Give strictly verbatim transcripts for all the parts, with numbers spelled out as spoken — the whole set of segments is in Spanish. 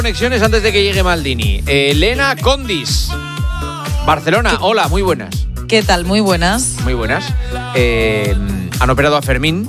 Conexiones antes de que llegue Maldini. Elena Condis, Barcelona. Hola, muy buenas. ¿Qué tal? Muy buenas. Muy buenas. Eh, han operado a Fermín.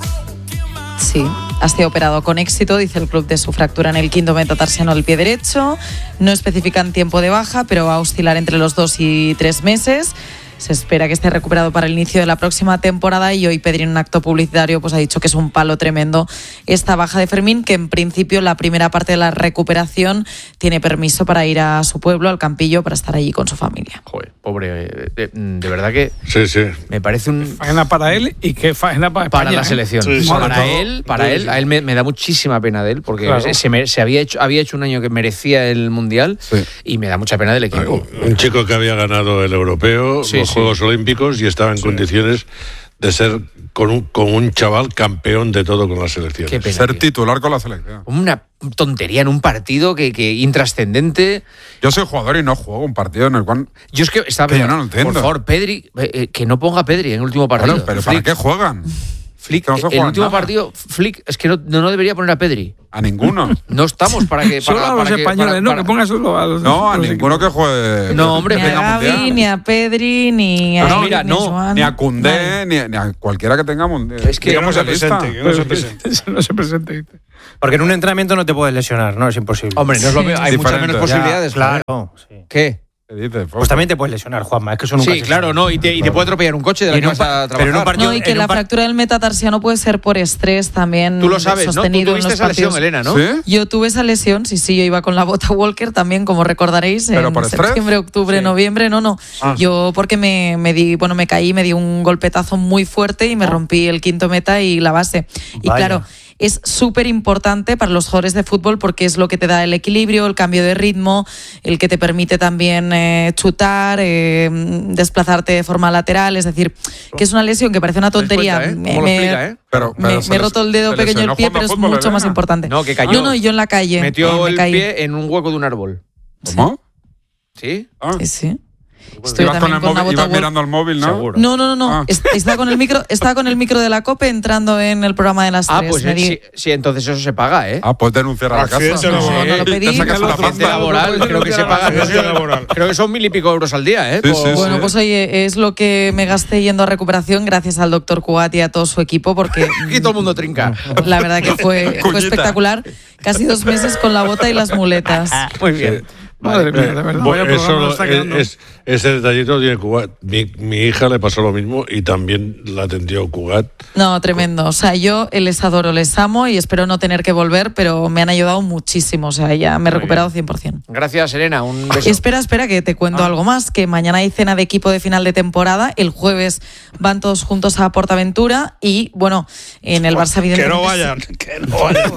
Sí, ha sido operado con éxito, dice el club, de su fractura en el quinto metatarsiano del pie derecho. No especifican tiempo de baja, pero va a oscilar entre los dos y tres meses. Se espera que esté recuperado para el inicio de la próxima temporada y hoy Pedri, en un acto publicitario, pues ha dicho que es un palo tremendo esta baja de Fermín, que en principio la primera parte de la recuperación tiene permiso para ir a su pueblo, al Campillo, para estar allí con su familia. Joder, pobre, de, de verdad que sí, sí. me parece un... Faena para él y qué faena para España. Para la selección. Sí, sí, para todo. él, para él, a él me, me da muchísima pena de él, porque Claro. se, se, se había hecho había hecho un año que merecía el Mundial, sí, y me da mucha pena del equipo. Un chico que había ganado el europeo, sí, los sí. Juegos Olímpicos, y estaba en sí. condiciones de ser con un, con un chaval campeón de todo con la selección. Qué pena, ser tío. titular con la selección. Una tontería en un partido que, que intrascendente. Yo soy jugador y no juego un partido en el cual... Yo es que estaba que yo no lo entiendo. Por favor, Pedri, eh, eh, que no ponga a Pedri en el último partido. Bueno, pero Flick. ¿para qué juegan? Flick, no se el último nada. partido, Flick, es que no, no debería poner a Pedri. A ninguno. No estamos para que... Para, solo a los para que, españoles, para, no, para, que ponga solo a los... No, a los ninguno que juegue... No, hombre, ni a venga, Gavi, mundial. ni a Pedri, ni a... No, Eric, mira, ni no, a Joan. Ni a Koundé, Vale. ni, ni a cualquiera que tenga mundial. Es que Que no se lista. presente, que no se presente. no se presente. dice. Porque en un entrenamiento no te puedes lesionar, ¿no? Es imposible. Hombre, no es lo Sí. mismo, hay Diferente. muchas menos Ya, posibilidades. Claro, joder. sí. ¿Qué? ¿Qué dices? Pues también te puedes lesionar, Juanma. Es que eso nunca Sí, se claro, sabe. no, y te, y te puede atropellar un coche de la Y que en vas un a pa- trabajar. pero en un partido- No, y que en la un par- fractura del metatarsiano puede ser por estrés también. Tú lo sabes, ¿no? Tú sostenido en tuviste los esa lesión, partidos. Elena, ¿no? ¿Sí? Yo tuve esa lesión, sí, sí, yo iba con la bota Walker también, como recordaréis, ¿Pero en por estrés? septiembre, octubre, Sí. noviembre, no, no. Ah. Yo porque me, me di, bueno, me caí, me di un golpetazo muy fuerte y me rompí el quinto meta y la base. Y Vaya. claro, es súper importante para los jugadores de fútbol porque es lo que te da el equilibrio, el cambio de ritmo, el que te permite también eh, chutar, eh, desplazarte de forma lateral, es decir, que es una lesión que parece una tontería. ¿Te das cuenta, eh? Me- ¿Cómo lo me- explica, eh? Pero, me, pero me se he les- roto el dedo se pequeño del lesionó pie, jugando pero es fútbol, mucho más Elena. importante. No, que cayó. No, no, yo en la calle. Metió me el caí. pie en un hueco de un árbol. ¿Cómo? ¿Sí? Ah. Sí, sí. Estoy Ibas con también el con una móvil, bota ibas Walker. mirando al móvil, ¿no? Seguro. No, no, no, no. Ah. Es- Estaba con el micro, estaba con el micro de la COPE entrando en el programa de las Ah, tres. pues Me eh, di- sí, sí, entonces eso se paga, ¿eh? Ah, puedes denunciar a la casa. Accidente No, laboral. No lo pedí. Te sacas una Accidente pasta. laboral, creo que se paga. Accidente laboral. Creo que son mil y pico euros al día, ¿eh? Sí, Por- sí, sí. Bueno, pues oye, es lo que me gasté yendo a recuperación gracias al doctor Cugat y a todo su equipo, porque Aquí todo el mundo trinca. la verdad que fue, fue Cuñita. espectacular. Casi dos meses con la bota y las muletas. Muy bien. Madre mía, de verdad. Bueno, Vaya eso programa lo- nos está es, quedando. es- ese detallito tiene Cugat. Mi, mi hija le pasó lo mismo y también la atendió Cugat. No, tremendo. O sea, yo les adoro, les amo y espero no tener que volver, pero me han ayudado muchísimo. O sea, ya me he recuperado cien por ciento. Gracias, Elena. Un beso. Espera, espera, que te cuento Ah. algo más, que mañana hay cena de equipo de final de temporada, el jueves van todos juntos a Portaventura y, bueno, en el Barça Que evidentemente... no vayan, que no vayan.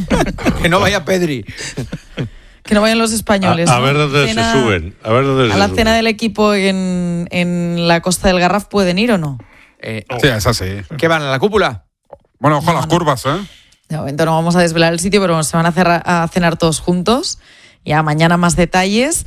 Que no vaya Pedri. Que no vayan los españoles. A, a ¿no? ver dónde Cena- se suben. A ver dónde A se la suben. cena del equipo en, en la Costa del Garraf, ¿pueden ir o no? Eh, Sí, es así. ¿Qué van a la cúpula? Bueno, ojo a las curvas, ¿eh? De momento no vamos a desvelar el sitio, pero bueno, se van a, cerrar- a cenar todos juntos. Ya mañana más detalles.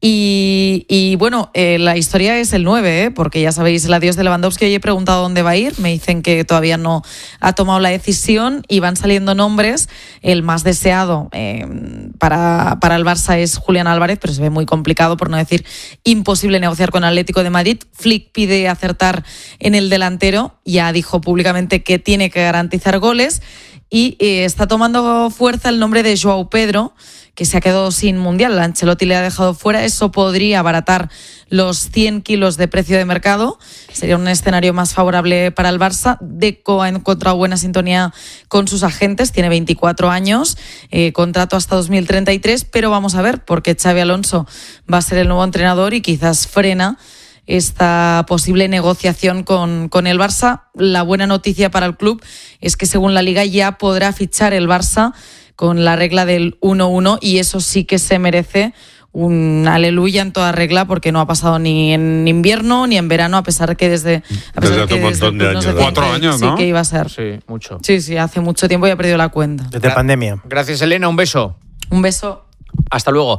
Y, y bueno, eh, la historia es el nueve, ¿eh? Porque ya sabéis, el adiós de Lewandowski. Hoy he preguntado dónde va a ir. Me dicen que todavía no ha tomado la decisión y van saliendo nombres. El más deseado eh, para, para el Barça es Julián Álvarez, pero se ve muy complicado, por no decir imposible, negociar con Atlético de Madrid. Flick pide acertar en el delantero. Ya dijo públicamente que tiene que garantizar goles. Y eh, está tomando fuerza el nombre de Joao Pedro, que se ha quedado sin Mundial. Ancelotti le ha dejado fuera. Eso podría abaratar los cien kilos de precio de mercado. Sería un escenario más favorable para el Barça. Deco ha encontrado buena sintonía con sus agentes. Tiene veinticuatro años, eh, contrato hasta dos mil treinta y tres, pero vamos a ver, porque Xabi Alonso va a ser el nuevo entrenador y quizás frena esta posible negociación con, con el Barça. La buena noticia para el club es que según la Liga ya podrá fichar el Barça con la regla del uno uno y eso sí que se merece un aleluya en toda regla porque no ha pasado ni en invierno ni en verano, a pesar que desde, a pesar Desde hace que un montón el de club nos años. decía Cuatro que años, sí ¿no? que iba a ser. Sí, mucho. Sí, sí, hace mucho tiempo y he perdido la cuenta. Desde Gra- pandemia. Gracias, Elena. Un beso. Un beso. Hasta luego.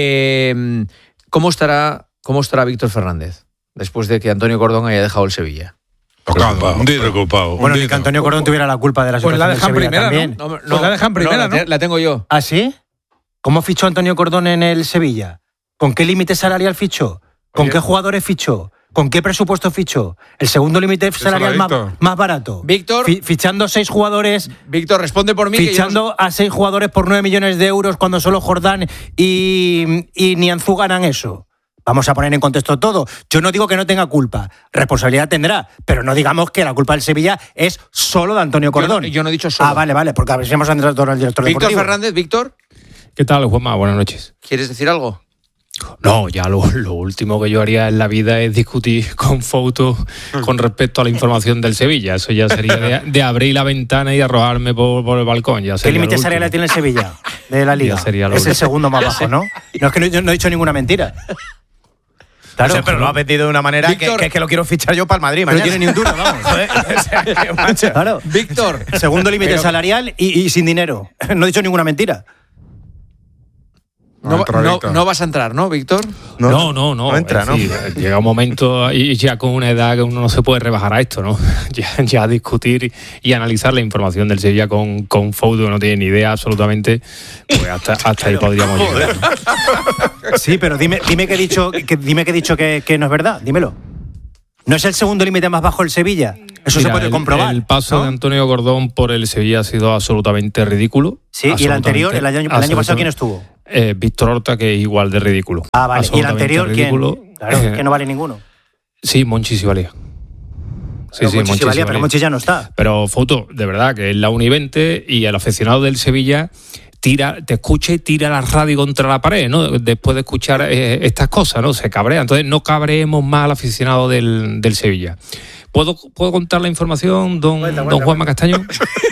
Eh, ¿Cómo estará, cómo estará Víctor Fernández después de que Antonio Cordón haya dejado el Sevilla? Tocado, Preocupado, hundido. preocupado. Bueno, ni Hundido. que Antonio Cordón tuviera la culpa de la Pues situación la del dejan Sevilla primera, también. ¿no? Pues la dejan primera, la, ¿no? te- la tengo yo. ¿Ah, sí? ¿Cómo fichó Antonio Cordón en el Sevilla? ¿Con qué límite salarial fichó? ¿Con Oye. qué jugadores fichó? ¿Con qué presupuesto fichó? El segundo límite salarial más, más barato. Víctor. Fi- fichando seis jugadores. Víctor, responde por mí. Fichando que yo no... a seis jugadores por nueve millones de euros cuando solo Jordán y, y Nianzú ganan eso. Vamos a poner en contexto todo. Yo no digo que no tenga culpa. Responsabilidad tendrá. Pero no digamos que la culpa del Sevilla es solo de Antonio Cordón. Yo no, yo no he dicho solo. Ah, vale, vale. Porque a ver si hemos entrado al director Víctor deportivo. Fernández, Víctor. ¿Qué tal, Juanma? Buenas noches. ¿Quieres decir algo? No, ya lo, lo último que yo haría en la vida es discutir con Fouto con respecto a la información del Sevilla. Eso ya sería de, de abrir la ventana y arrojarme por, por el balcón. Ya ¿Qué límite salarial tiene el Sevilla de la Liga? Ya sería lo Es el último. segundo más bajo, ¿no? No es que no, yo no he dicho ninguna mentira. Claro, O sea, pero lo ha vendido de una manera que, Víctor. que, que lo quiero fichar yo para el Madrid pero mañana. tiene ni un duro, vamos. O sea, que, macho. Claro. Víctor. Segundo límite Pero- salarial y, y sin dinero. No he dicho ninguna mentira. No, entra, no, Víctor. no vas a entrar, ¿no, Víctor? No, no, no. no entra, es decir, llega un momento y ya con una edad que uno no se puede rebajar a esto, ¿no? Ya, ya discutir y analizar la información del Sevilla con, con Fouto, que no tiene ni idea absolutamente, pues hasta, hasta ahí podríamos llegar, ¿no? Sí, pero dime, dime que he dicho, que, dime que, he dicho que, que no es verdad. Dímelo. ¿No es el segundo límite más bajo el Sevilla? Eso Mira, se puede el, comprobar. El paso ¿no? de Antonio Gordón por el Sevilla ha sido absolutamente ridículo. Sí, y el anterior, el año, el año pasado, ¿quién absolutamente. estuvo? Eh, Víctor Horta, que es igual de ridículo. Ah, vale. ¿Y el Absolutamente anterior ridículo. quién? Claro, Eh, que no vale ninguno. Sí, Monchi sí valía. Sí, Pero sí, Monchi sí Monchi valía, sí pero Monchi ya no está. Pero Fouto, de verdad, que es la uni veinte y el aficionado del Sevilla tira, te escucha y tira la radio contra la pared, ¿no? Después de escuchar eh, estas cosas, ¿no? Se cabrea. Entonces no cabreemos más al aficionado del, del Sevilla. ¿Puedo, ¿Puedo contar la información, don, Cuenta, don cuenta, Juanma Castaño?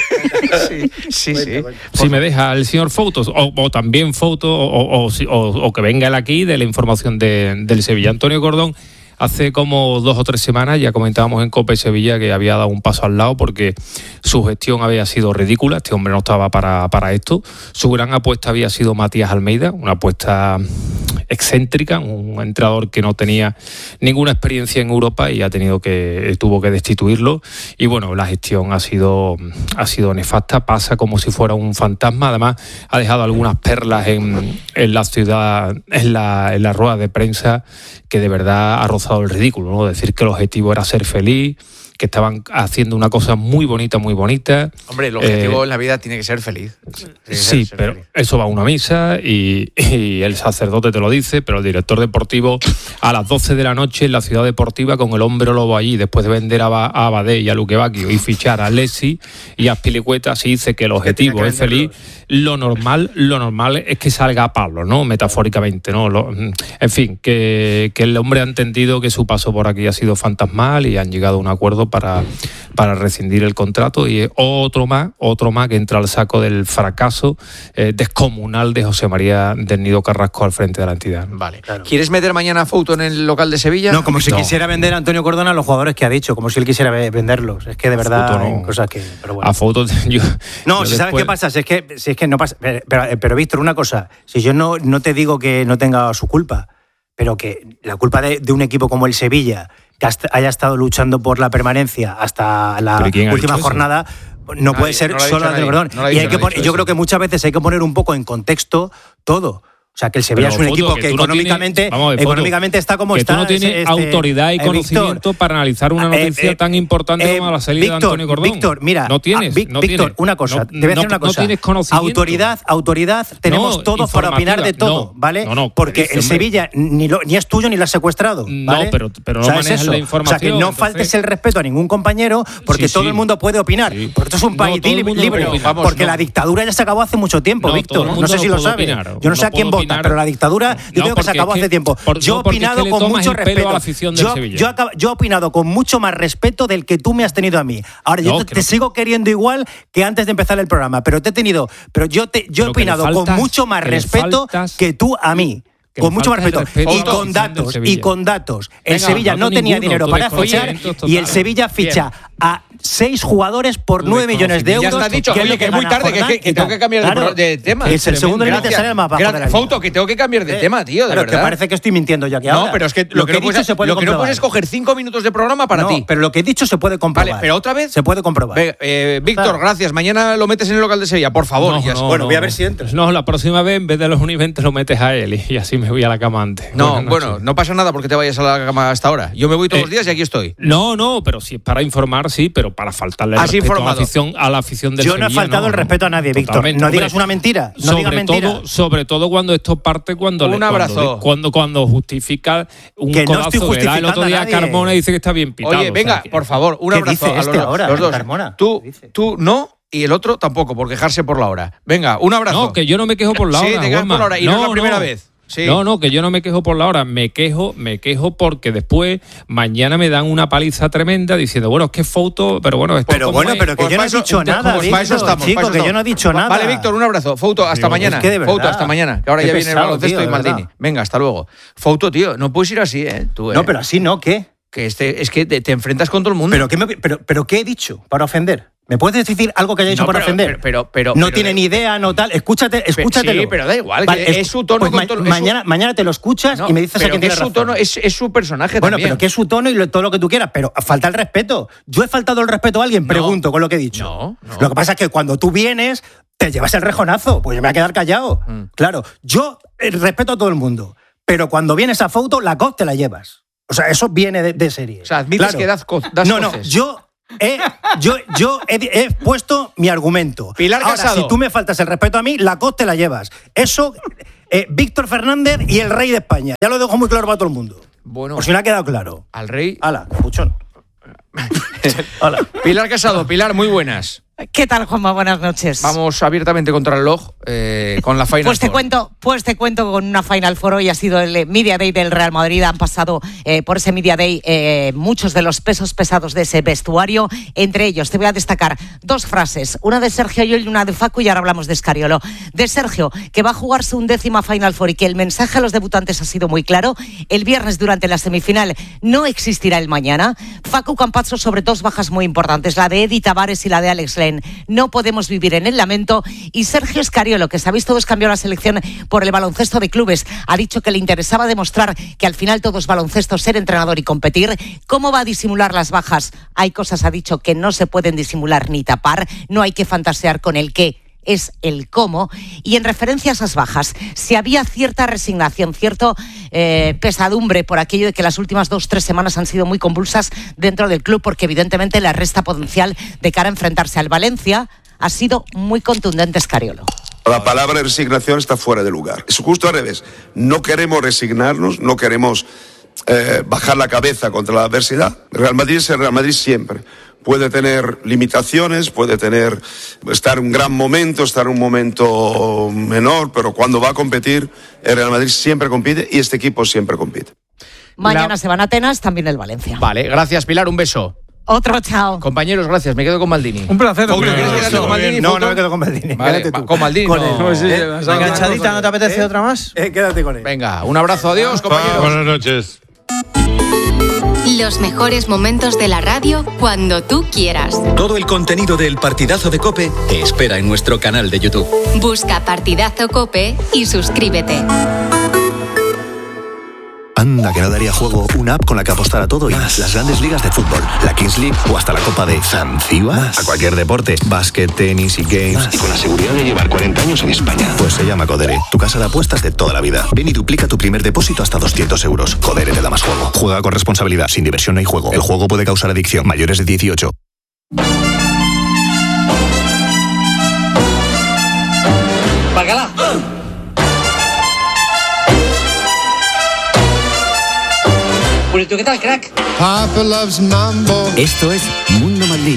Sí, sí, sí. Si me deja el señor Fouto, o, o también Fouto, o, o, o, o- o que venga él aquí de la información de- del Sevilla. Antonio Gordón, hace como dos o tres semanas ya comentábamos en COPE Sevilla que había dado un paso al lado porque su gestión había sido ridícula, este hombre no estaba para, para esto. Su gran apuesta había sido Matías Almeida, una apuesta excéntrica, un entrenador que no tenía ninguna experiencia en Europa y ha tenido que tuvo que destituirlo. Y bueno, la gestión ha sido ha sido nefasta, pasa como si fuera un fantasma. Además, ha dejado algunas perlas en, en la ciudad, en la, en la rueda de prensa, que de verdad ha rozado el ridículo, ¿no? Decir que el objetivo era ser feliz, que estaban haciendo una cosa muy bonita, muy bonita. Hombre, el objetivo Eh, en la vida tiene que ser feliz. Tiene que Sí, ser- ser pero feliz. eso va a una misa y, y el sacerdote te lo dice, pero el director deportivo a las doce de la noche en la ciudad deportiva con el hombre lobo allí, después de vender a, Ba- a Abadé y a Luque Bacchio y fichar a Lessi y a Spilicueta, si dice que el objetivo es feliz, lo normal, lo normal es que salga a Pablo, ¿no? Metafóricamente, ¿no? Lo- en fin, que, que el hombre ha entendido que su paso por aquí ha sido fantasmal y han llegado a un acuerdo para, para rescindir el contrato y es otro más, otro más que entra al saco del fracaso eh, descomunal de José María del Nido Carrasco al frente de la entidad. Vale. Claro. ¿Quieres meter mañana a Fouto en el local de Sevilla? No, como si No. quisiera vender a Antonio Cordón a los jugadores que ha dicho, como si él quisiera ve- venderlos. Es que de verdad Fouto no. hay cosas que. Pero bueno. A fotos yo, No, yo si sabes después- qué pasa, si es que, si es que no pasa. Pero, pero, pero, Víctor, una cosa, si yo no, no te digo que no tenga su culpa, pero que la culpa de, de un equipo como el Sevilla, que hasta- haya estado luchando por la permanencia hasta la ¿Pero quién ha última dicho eso? jornada, no Nadie, puede ser no lo ha solo dicho Antonio nadie, Cordón. no lo ha Y dicho hay que nadie, poner- eso. yo creo que muchas veces hay que poner un poco en contexto todo. O sea, que el Sevilla Pero, es un Fouto, equipo que que tú no económicamente, tienes- vamos a ver, Fouto, económicamente está como que está. tú no tienes este, autoridad y eh, conocimiento Víctor, para analizar una eh, noticia eh, tan importante eh, como la salida Víctor, de Antonio Cordón. Víctor, mira, no tienes, ah, Vic- no Víctor, tienes. una cosa, No- te voy a decir no- una cosa. No tienes conocimiento. Autoridad, autoridad, tenemos No, todos para opinar de informativa, todo, no, ¿vale? no, no, Porque este el hombre- Sevilla ni, lo- ni es tuyo ni lo has secuestrado, No, ¿vale? pero- pero no O sea, es manejas eso. la O sea, que información, no entonces- faltes el respeto a ningún compañero porque Sí, todo sí. el mundo puede opinar. Sí. Porque esto es un No, país todo el libre, mundo libre, puede opinar. porque Vamos, la no. dictadura ya se acabó hace mucho tiempo, No, todo Víctor. el No mundo sé si no lo puede sabes. opinar. Yo no sé No a quién puedo vota, opinar. pero la dictadura yo No, digo que se porque acabó es que- hace tiempo. por- Yo he no, porque es que opinado le con tomas mucho el pelo respeto. a la afición del Yo- Sevilla. yo acabo- yo he opinado con mucho más respeto del que tú me has tenido a mí. Ahora, yo No, te, que te no- sigo queriendo igual que antes de empezar el programa, pero te he tenido, pero yo te yo he Pero que le opinado con faltas- mucho más que le respeto faltas- que tú a mí. que Con le mucho más faltas el respeto. respeto Y a la con afición del datos, y Sevilla. con datos. El Venga, Sevilla no datos tenía ninguno, dinero tú para desconocimientos fichar y el totales. Sevilla ficha a seis jugadores por nueve millones de euros. Ya está dicho. que Oye, lo que es muy gana tarde, que, Jordán que, que y tengo tal. que cambiar de, Claro, pro- de tema. Es el segundo Gracias. internacional más bajo Gra- de la liga. Fouto, que tengo que cambiar de Eh, tema, tío, de claro, verdad. que parece que estoy mintiendo yo aquí No, ahora. pero es que lo, lo que, que no he dicho puedes, se puede lo que no comprobar. puedes es coger cinco minutos de programa para No, ti. pero lo que he dicho se puede comprobar. Vale, pero otra vez. Se puede comprobar. Venga, eh, Víctor, Claro. gracias. Mañana lo metes en el local de Sevilla, por favor. No, Ya no, está. Bueno, no, voy a no. ver si entras. No, la próxima vez en vez de los univentes lo metes a él y, y así me voy a la cama antes. No, Buenas bueno, noches. no pasa nada porque te vayas a la cama hasta ahora. Yo me voy todos Eh, los días y aquí estoy. No, no, pero si es para informar, sí, pero para faltarle el Has respeto a la, informado. afición, a la afición del Yo no he Sevilla, faltado el respeto a nadie, Víctor. Totalmente, No hombre. digas una mentira. No sobre digas mentira. todo, sobre todo cuando esto parte cuando Un le, cuando- abrazo. cuando, cuando justifica un Que no codazo estoy que da el otro justificando día a a nadie. Carmona y dice que está bien pitado. Oye, o venga, sea que- por favor, un ¿Qué abrazo dice a los, este dos- ahora, los dos. Carmona? Tú, ¿Qué dice? tú no y el otro tampoco, por quejarse por la hora. Venga, un abrazo. No, que yo no me quejo por la Sí, hora. te quejas Juanma. por la hora y no es la primera vez. Sí. No, no, que yo no me quejo por la hora, me quejo, me quejo porque después mañana me dan una paliza tremenda diciendo, bueno, es que es foto, pero bueno, esto Pero como bueno, es. pero que Pues yo no para he eso- dicho pues nada, para eso Víctor, estamos, chico, para eso que yo estamos. no he dicho Va- nada. Vale, Víctor, un abrazo. Fouto, hasta Digo, mañana. es que de verdad. Fouto, hasta mañana. Que ahora Qué ya viene el pesado, baloncesto tío, y de Maldini. verdad. Venga, hasta luego. Fouto, tío, no puedes ir así, ¿eh? Tú, ¿eh? No, pero así no, ¿qué? Que este, es que te, te enfrentas con todo el mundo. ¿Pero qué, me- pero, pero qué he dicho para ofender? ¿Me puedes decir algo que haya dicho No, para pero- ofender? pero- pero- pero- no pero- tiene ni idea, no tal. Escúchate, escúchatelo. sí, pero da igual, que es su tono pues con ma- todo- es su- mañana, mañana te lo escuchas No, y me dices a pero quién que tiene es su razón. tono, es, es su personaje Bueno, también. pero que es su tono y lo- todo lo que tú quieras, pero falta el respeto. ¿Yo he faltado el respeto a alguien? No. Pregunto con lo que he dicho. No, no. Lo que pasa es que cuando tú vienes, te llevas el rejonazo. Pues yo me voy a quedar callado. Mm. Claro, yo eh, respeto a todo el mundo, pero cuando vienes a foto, la coz te la llevas. O sea, eso viene de, de serie. O sea, admites Claro. que das, co- das No, no, coces. yo he, yo, yo he, he puesto mi argumento. Pilar Ahora, Casado. si tú me faltas el respeto a mí, la coz te la llevas. Eso, eh, Víctor Fernández y el rey de España. Ya lo dejo muy claro para todo el mundo. Bueno, Por si no ha quedado claro. al rey. Hala, capuchón. Hala. Pilar Casado, Pilar, muy buenas. ¿Qué tal, Juanma? Buenas noches. Vamos abiertamente contra el reloj eh, con la Final Pues te Four. cuento, pues te cuento con una Final Four. Hoy ha sido el eh, Media Day del Real Madrid. Han pasado eh, por ese Media Day eh, muchos de los pesos pesados de ese vestuario. Entre ellos te voy a destacar dos frases, una de Sergio Llull y una de Facu, y ahora hablamos de Scariolo. De Sergio, que va a jugarse un décima Final Four y que el mensaje a los debutantes ha sido muy claro. El viernes durante la semifinal no existirá el mañana. Facu Campazzo sobre dos bajas muy importantes, la de Eddie Tavares y la de Alex Len. No podemos vivir en el lamento. Y Sergio Scariolo, que sabéis todos cambió la selección por el baloncesto de clubes, ha dicho que le interesaba demostrar que al final todo es baloncesto, ser entrenador y competir. ¿Cómo va a disimular las bajas? Hay cosas, ha dicho, que no se pueden disimular ni tapar. No hay que fantasear con el qué, es el cómo. Y en referencia a esas bajas, si había cierta resignación, cierto eh, pesadumbre por aquello de que las últimas dos, tres semanas han sido muy convulsas dentro del club, porque evidentemente le resta potencial de cara a enfrentarse al Valencia, ha sido muy contundente Scariolo. La palabra resignación está fuera de lugar. Es justo al revés. No queremos resignarnos, no queremos eh, bajar la cabeza contra la adversidad. El Real Madrid es el Real Madrid siempre. Puede tener limitaciones, puede tener estar en un gran momento, estar en un momento menor, pero cuando va a competir, el Real Madrid siempre compite y este equipo siempre compite. Mañana La- se van a Atenas, también el Valencia. Vale, gracias, Pilar, un beso. Otro chao. Compañeros, gracias, me quedo con Maldini. Un placer. Fouto, hombre. ¿quieres quedarte con Maldini? No, Fouto? no me quedo con Maldini. Vale, Quédate tú. va- con Maldini Con no. él. Pues sí, ¿Eh? vas a- Una enganchadita, ¿no te apetece otra más? Eh, quédate con él. Venga, un abrazo, adiós, Ah, compañeros. buenas noches. Los mejores momentos de la radio cuando tú quieras. Todo el contenido del Partidazo de COPE te espera en nuestro canal de YouTube. Busca Partidazo Cope y suscríbete. Anda, que no daría juego una app con la que apostar a todo y más. Las grandes ligas de fútbol, la Kings League o hasta la Copa de Zanzíbar. A cualquier deporte, básquet, tenis y games. Más. Y con la seguridad de llevar cuarenta años en España. Pues se llama Codere, tu casa de apuestas de toda la vida. Ven y duplica tu primer depósito hasta doscientos euros. Codere te da más juego. Juega con responsabilidad, sin diversión no hay juego. El juego puede causar adicción. Mayores de dieciocho. Bacala. ¿Qué tal, crack? Esto es Mundo Maldini.